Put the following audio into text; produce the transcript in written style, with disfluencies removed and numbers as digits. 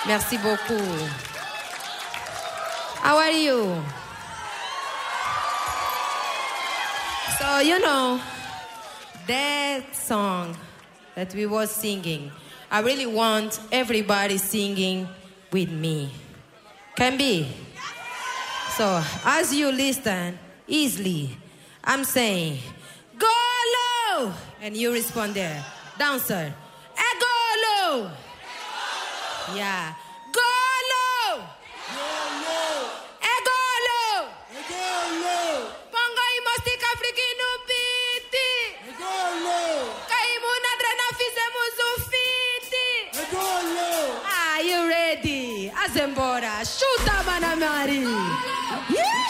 Merci beaucoup. How are you? So, you know, that song that we were singing, I really want everybody singing with me. Can be? So, as you listen easily, I'm saying, go low! And you respond there. Dancer, go low! Yeah. Go low! Go low! Go low! Go low! Pongo y mostic africano piti! Go low! Kaimuna drena fizemos fiti! Go low! Are you ready? Azembora, shoot up, Anna Marie! Yeah!